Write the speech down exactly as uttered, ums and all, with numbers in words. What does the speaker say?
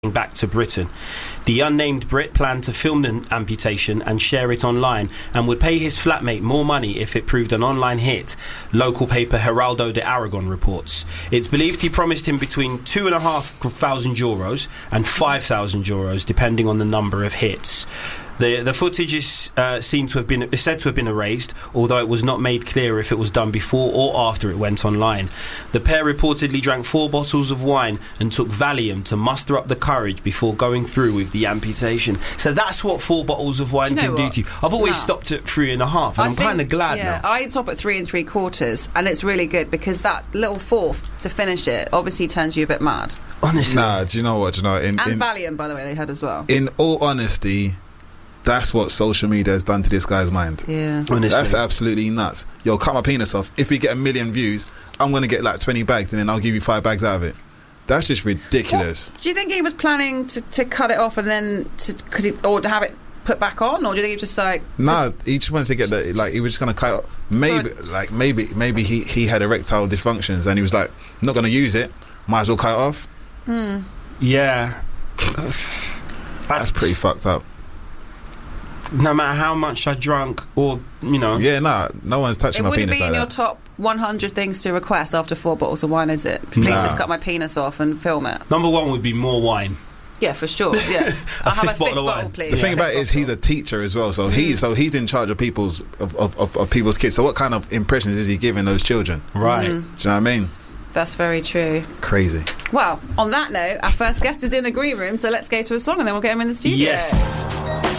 back to Britain. The unnamed Brit planned to film the amputation and share it online, and would pay his flatmate more money if it proved an online hit, local paper Heraldo de Aragon reports. It's believed he promised him between two and a half thousand euros and five thousand euros, depending on the number of hits. The the footage is uh, seen to have been is said to have been erased, although it was not made clear if it was done before or after it went online. The pair reportedly drank four bottles of wine and took Valium to muster up the courage before going through with the amputation. So that's what four bottles of wine do you know can what? do to you. I've always No. stopped at three and a half, and I I'm think- kind of glad yeah, now. I stop at three and three quarters, and it's really good because that little fourth to finish it obviously turns you a bit mad. Honestly, Nah, do you know what? Do you know, in, And in, Valium, by the way, they had as well. in all honesty, that's what social media has done to this guy's mind. Yeah. honestly. That's absolutely nuts. Yo, cut my penis off. If we get a million views, I'm going to get like twenty bags and then I'll give you five bags out of it. That's just ridiculous. Do you think he was planning to, to cut it off and then to cause he, or to have it put back on, or do you think he was just like Nah, each wants to get the like. He was just going to cut it off. Maybe, like maybe, maybe he he had erectile dysfunctions and he was like, I'm not going to use it. Might as well cut it off. Hmm. yeah. That's pretty fucked up. No matter how much I drunk, or you know, Yeah, nah, no one's touching It my wouldn't penis be like in your that. top one hundred things to request after four bottles of wine, is it? Please Nah. just cut my penis off and film it. number one would be more wine. Yeah, for sure. Yeah, I'll have a fifth fifth bottle of bottle, wine. please. The thing Yeah. about it Fifth is he's bottle. a teacher as well, so he so he's in charge of people's of, of, of, of people's kids. So what kind of impressions is he giving those children? Right. Do you know what I mean? That's very true. Crazy. Well, on that note, our first guest is in the green room, so let's go to a song and then we'll get him in the studio. Yes.